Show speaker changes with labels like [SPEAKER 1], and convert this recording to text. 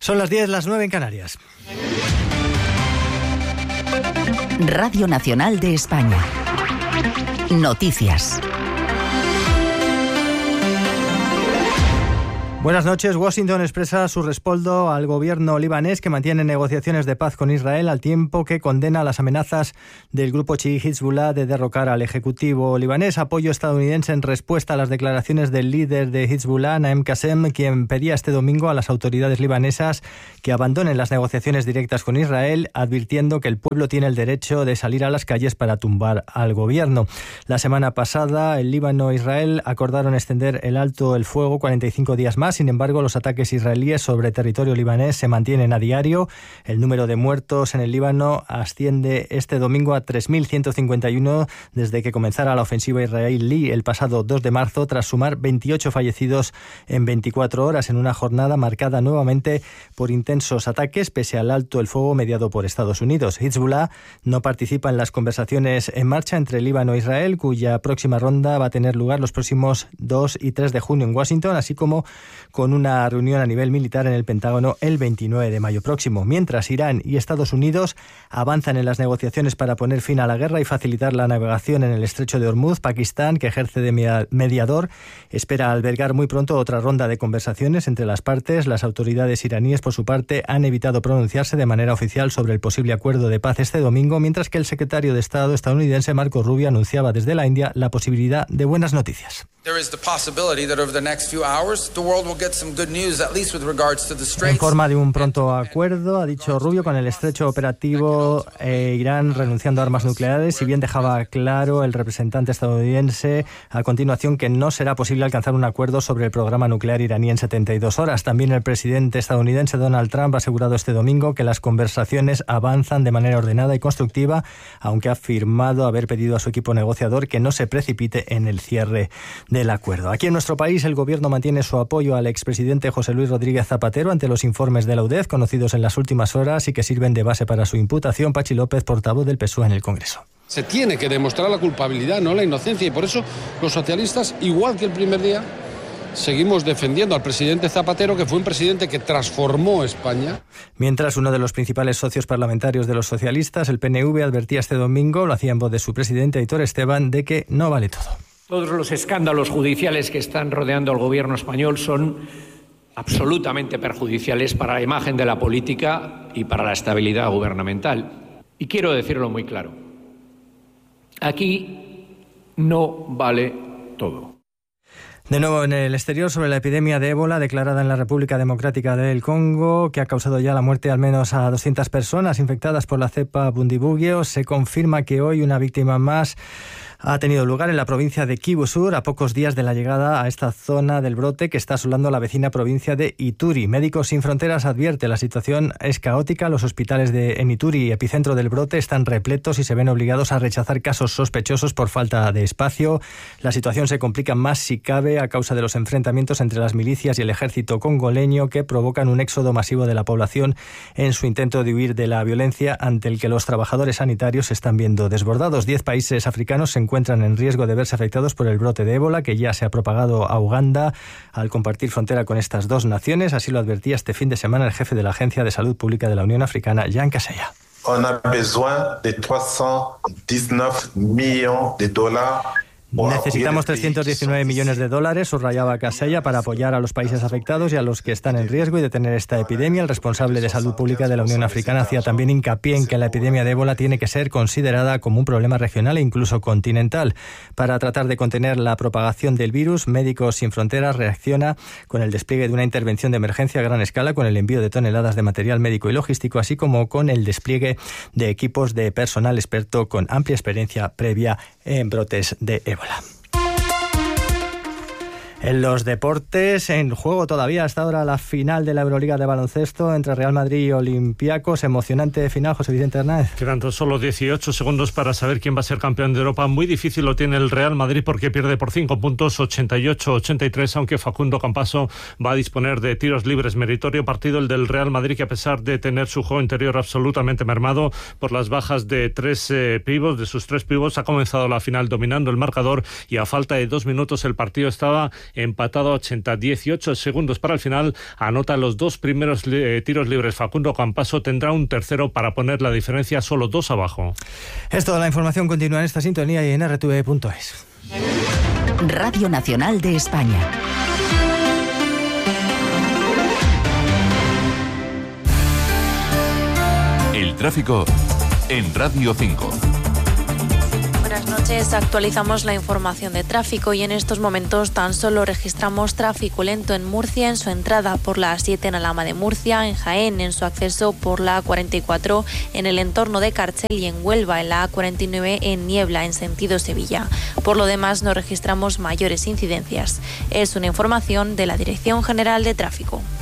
[SPEAKER 1] Son las 10, las 9 en Canarias.
[SPEAKER 2] Radio Nacional de España. Noticias.
[SPEAKER 1] Buenas noches. Washington expresa su respaldo al gobierno libanés que mantiene negociaciones de paz con Israel al tiempo que condena las amenazas del grupo chií Hezbollah de derrocar al ejecutivo libanés. Apoyo estadounidense en respuesta a las declaraciones del líder de Hezbollah, Naim Qassem, quien pedía este domingo a las autoridades libanesas que abandonen las negociaciones directas con Israel, advirtiendo que el pueblo tiene el derecho de salir a las calles para tumbar al gobierno. La semana pasada, el Líbano e Israel acordaron extender el alto el fuego 45 días más. Sin embargo, los ataques israelíes sobre territorio libanés se mantienen a diario. El número de muertos en el Líbano asciende este domingo a 3.151 desde que comenzara la ofensiva israelí el pasado 2 de marzo, tras sumar 28 fallecidos en 24 horas, en una jornada marcada nuevamente por intensos ataques, pese al alto el fuego mediado por Estados Unidos. Hezbollah no participa en las conversaciones en marcha entre Líbano e Israel, cuya próxima ronda va a tener lugar los próximos 2 y 3 de junio en Washington, así como con una reunión a nivel militar en el Pentágono el 29 de mayo próximo. Mientras, Irán y Estados Unidos avanzan en las negociaciones para poner fin a la guerra y facilitar la navegación en el estrecho de Hormuz. Pakistán, que ejerce de mediador, espera albergar muy pronto otra ronda de conversaciones entre las partes. Las autoridades iraníes, por su parte, han evitado pronunciarse de manera oficial sobre el posible acuerdo de paz este domingo, mientras que el secretario de Estado estadounidense, Marco Rubio, anunciaba desde la India la posibilidad de buenas noticias. En forma de un pronto acuerdo, ha dicho Rubio, con el estrecho operativo Irán renunciando a armas nucleares, si bien dejaba claro el representante estadounidense a continuación que no será posible alcanzar un acuerdo sobre el programa nuclear iraní en 72 horas. También el presidente estadounidense Donald Trump ha asegurado este domingo que las conversaciones avanzan de manera ordenada y constructiva, aunque ha afirmado haber pedido a su equipo negociador que no se precipite en el cierre del acuerdo. Aquí en nuestro país, el gobierno mantiene su apoyo al expresidente José Luis Rodríguez Zapatero ante los informes de la UDEF conocidos en las últimas horas y que sirven de base para su imputación. Pachi López, portavoz del PSOE en el Congreso.
[SPEAKER 3] Se tiene que demostrar la culpabilidad, no la inocencia, y por eso los socialistas, igual que el primer día, seguimos defendiendo al presidente Zapatero, que fue un presidente que transformó España.
[SPEAKER 1] Mientras, uno de los principales socios parlamentarios de los socialistas, el PNV, advertía este domingo, lo hacía en voz de su presidente Aitor Esteban, de que no vale todo.
[SPEAKER 4] Todos los escándalos judiciales que están rodeando al gobierno español son absolutamente perjudiciales para la imagen de la política y para la estabilidad gubernamental. Y quiero decirlo muy claro. Aquí no vale todo.
[SPEAKER 1] De nuevo en el exterior, sobre la epidemia de ébola declarada en la República Democrática del Congo, que ha causado ya la muerte de al menos a 200 personas infectadas por la cepa Bundibugyo, se confirma que hoy una víctima más ha tenido lugar en la provincia de Kivu Sur, a pocos días de la llegada a esta zona del brote que está asolando la vecina provincia de Ituri. Médicos Sin Fronteras advierte: la situación es caótica, los hospitales en Ituri, epicentro del brote, están repletos y se ven obligados a rechazar casos sospechosos por falta de espacio. La situación se complica más si cabe a causa de los enfrentamientos entre las milicias y el ejército congoleño, que provocan un éxodo masivo de la población en su intento de huir de la violencia, ante el que los trabajadores sanitarios se están viendo desbordados. 10 países africanos se encuentran en riesgo de verse afectados por el brote de ébola, que ya se ha propagado a Uganda al compartir frontera con estas dos naciones. Así lo advertía este fin de semana el jefe de la Agencia de Salud Pública de la Unión Africana, Jan Kaseya.
[SPEAKER 5] On a besoin de 319 millones de dólares.
[SPEAKER 1] Necesitamos 319 millones de dólares, subrayaba Kaseya, para apoyar a los países afectados y a los que están en riesgo y detener esta epidemia. El responsable de Salud Pública de la Unión Africana hacía también hincapié en que la epidemia de ébola tiene que ser considerada como un problema regional e incluso continental. Para tratar de contener la propagación del virus, Médicos Sin Fronteras reacciona con el despliegue de una intervención de emergencia a gran escala, con el envío de toneladas de material médico y logístico, así como con el despliegue de equipos de personal experto con amplia experiencia previa en brotes de ébola. En los deportes, en juego todavía hasta ahora la final de la Euroliga de baloncesto entre Real Madrid y Olympiacos. Emocionante final, José Vicente Hernández.
[SPEAKER 6] Quedan tan solo 18 segundos para saber quién va a ser campeón de Europa. Muy difícil lo tiene el Real Madrid porque pierde por 5 puntos, 88-83, aunque Facundo Campaso va a disponer de tiros libres. Meritorio partido el del Real Madrid, que a pesar de tener su juego interior absolutamente mermado por las bajas de sus tres pivots, ha comenzado la final dominando el marcador, y a falta de 2 minutos el partido estaba empatado a 80, 18 segundos para el final, anota los 2 primeros tiros libres. Facundo Campaso tendrá un tercero para poner la diferencia solo 2 abajo.
[SPEAKER 1] Es toda la información, continúa en esta sintonía y en rtv.es.
[SPEAKER 2] Radio Nacional de España.
[SPEAKER 7] El tráfico en Radio 5.
[SPEAKER 8] Buenas noches, actualizamos la información de tráfico y en estos momentos tan solo registramos tráfico lento en Murcia en su entrada por la A7 en Alhama de Murcia, en Jaén en su acceso por la A44 en el entorno de Cárcel y en Huelva en la A49 en Niebla en sentido Sevilla. Por lo demás no registramos mayores incidencias. Es una información de la Dirección General de Tráfico.